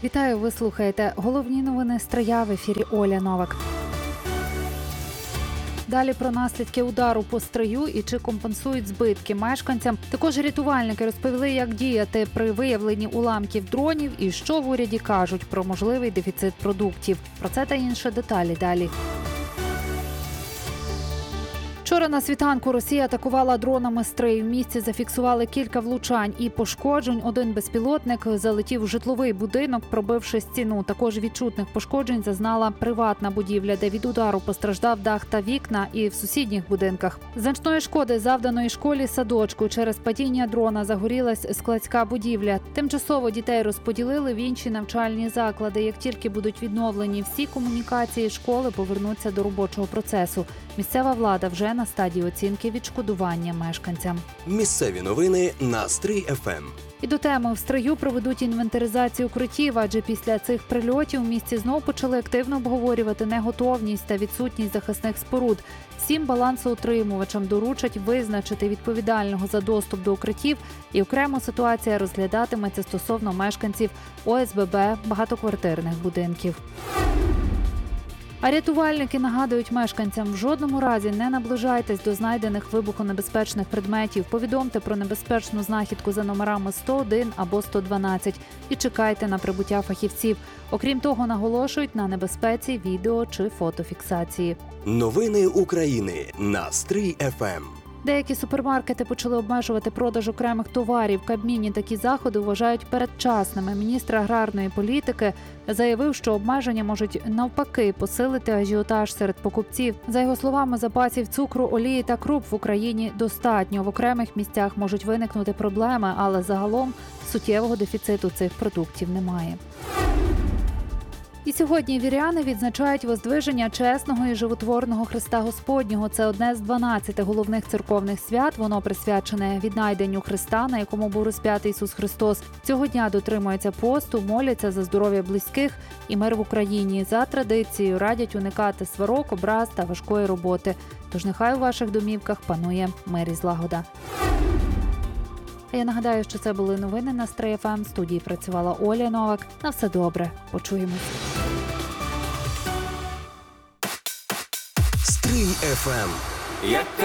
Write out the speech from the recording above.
Вітаю, ви слухаєте головні новини Стрия, в ефірі Оля Новак. Далі про наслідки удару по Стрию і чи компенсують збитки мешканцям. Також рятувальники розповіли, як діяти при виявленні уламків дронів і що в уряді кажуть про можливий дефіцит продуктів. Про це та інше деталі далі. Вчора на світанку Росія атакувала дронами Стрий. В місті зафіксували кілька влучань і пошкоджень. Один безпілотник залетів у житловий будинок, пробивши стіну. Також відчутних пошкоджень зазнала приватна будівля, де від удару постраждав дах та вікна, і в сусідніх будинках. Значної шкоди завданої школі-садочку. Через падіння дрона загорілась складська будівля. Тимчасово дітей розподілили в інші навчальні заклади. Як тільки будуть відновлені всі комунікації, школи повернуться до робочого процесу. Місцева влада вже на стадії оцінки відшкодування мешканцям. Місцеві новини на Стрий ФМ. І до теми: в Стрию проведуть інвентаризацію укриттів, адже після цих прильотів у місті знов почали активно обговорювати неготовність та відсутність захисних споруд. Всім балансоутримувачам доручать визначити відповідального за доступ до укриттів, і окремо ситуація розглядатиметься стосовно мешканців ОСББ багатоквартирних будинків. А рятувальники нагадують мешканцям: в жодному разі не наближайтесь до знайдених вибухонебезпечних предметів. Повідомте про небезпечну знахідку за номерами 101 або 112 і чекайте на прибуття фахівців. Окрім того, наголошують на небезпеці відео чи фотофіксації. Новини України на Стрий ФМ. Деякі супермаркети почали обмежувати продаж окремих товарів. В Кабміні такі заходи вважають передчасними. Міністр аграрної політики заявив, що обмеження можуть навпаки посилити ажіотаж серед покупців. За його словами, запасів цукру, олії та круп в Україні достатньо. В окремих місцях можуть виникнути проблеми, але загалом суттєвого дефіциту цих продуктів немає. І сьогодні віряни відзначають воздвиження чесного і животворного Христа Господнього. Це одне з 12 головних церковних свят. Воно присвячене віднайденню Христа, на якому був розп'ятий Ісус Христос. Цього дня дотримуються посту, моляться за здоров'я близьких і мир в Україні. За традицією радять уникати сварок, образ та важкої роботи. Тож нехай у ваших домівках панує мир і злагода. А я нагадаю, що це були новини на Стрий ФМ. В студії працювала Оля Новак. На все добре. Почуємось. Стрий ФМ. Яка